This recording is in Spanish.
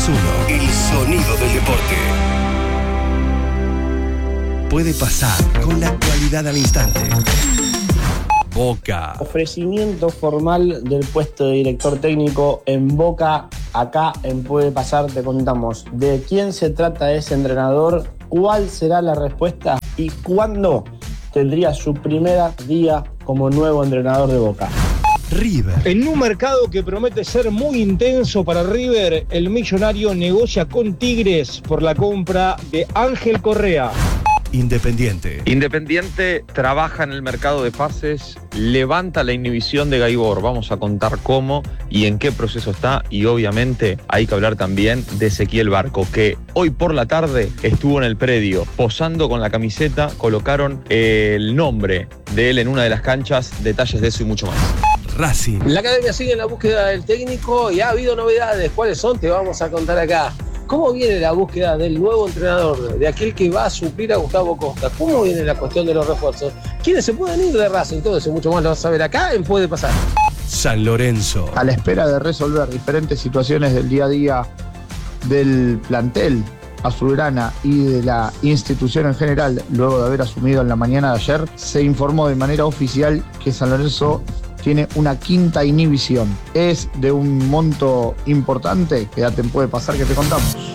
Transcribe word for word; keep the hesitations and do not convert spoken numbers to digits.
uno. El sonido del deporte. Puede pasar con la actualidad al instante. Boca. Ofrecimiento formal del puesto de director técnico en Boca. Acá en Puede Pasar te contamos de quién se trata ese entrenador, cuál será la respuesta y cuándo tendría su primer día como nuevo entrenador de Boca. River. En un mercado que promete ser muy intenso para River, el millonario negocia con Tigres por la compra de Ángel Correa. Independiente. Independiente trabaja en el mercado de pases, levanta la inhibición de Gaibor. Vamos a contar cómo y en qué proceso está. Y obviamente hay que hablar también de Ezequiel Barco, que hoy por la tarde estuvo en el predio posando con la camiseta. Colocaron el nombre de él en una de las canchas. Detalles de eso y mucho más. Racing. La academia sigue en la búsqueda del técnico y ha habido novedades. ¿Cuáles son? Te vamos a contar acá. ¿Cómo viene la búsqueda del nuevo entrenador, de aquel que va a suplir a Gustavo Costa? ¿Cómo viene la cuestión de los refuerzos? ¿Quiénes se pueden ir de Racing? Todo eso y mucho más lo vas a ver acá en Puede Pasar. San Lorenzo. A la espera de resolver diferentes situaciones del día a día del plantel azulgrana y de la institución en general, luego de haber asumido en la mañana de ayer, se informó de manera oficial que San Lorenzo tiene una quinta inhibición. Es de un monto importante. Quédate en Puede Pasar que te contamos.